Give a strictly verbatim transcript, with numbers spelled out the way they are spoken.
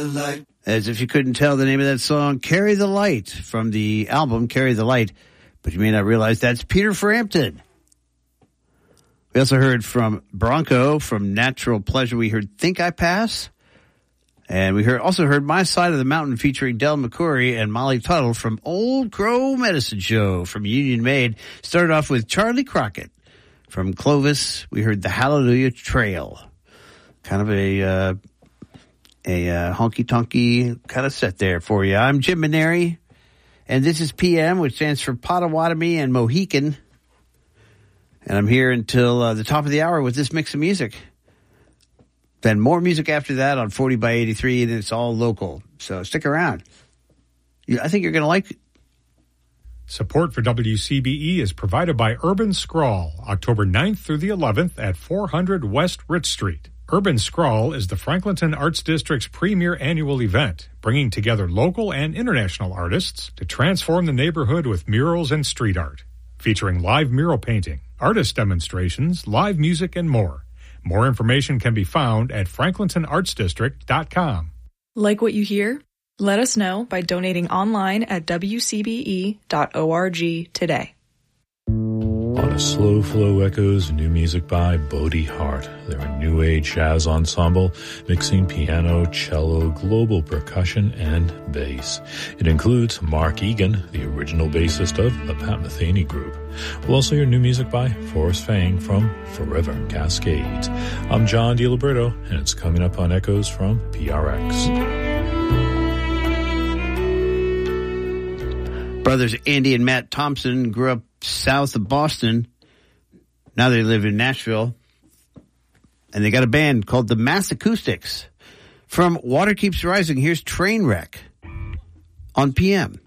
the light. As if you couldn't tell the name of that song, Carry the Light, from the album Carry the Light. But you may not realize that's Peter Frampton. We also heard from Bronco from Natural Pleasure. We heard Think I Pass. And we heard also heard My Side of the Mountain featuring Del McCoury and Molly Tuttle from Old Crow Medicine Show from Union Made. Started off with Charlie Crockett from Clovis. We heard the Hallelujah Trail. Kind of a uh, a uh, honky-tonky kind of set there for you. I'm Jim Maneri, and this is P M, which stands for Potawatomi and Mohican. And I'm here until uh, the top of the hour with this mix of music. Then more music after that on forty by eighty-three, and it's all local. So stick around. I think you're going to like it. Support for W C B E is provided by Urban Scrawl, October ninth through the eleventh at four hundred West Rich Street. Urban Scrawl is the Franklinton Arts District's premier annual event, bringing together local and international artists to transform the neighborhood with murals and street art, featuring live mural painting, artist demonstrations, live music, and more. More information can be found at franklinton arts district dot com. Like what you hear? Let us know by donating online at w c b e dot org today. On a slow flow echoes new music by Bodie Hart. They're a new age jazz ensemble mixing piano, cello, global percussion, and bass. It includes Mark Egan, the original bassist of the Pat Metheny Group. We'll also hear new music by Forrest Fang from Forever Cascades. I'm John DiLiberto, and it's coming up on Echoes from P R X. Brothers Andy and Matt Thompson grew up south of Boston. Now they live in Nashville. And they got a band called the Mass Acoustics. From Water Keeps Rising, here's Trainwreck on P M.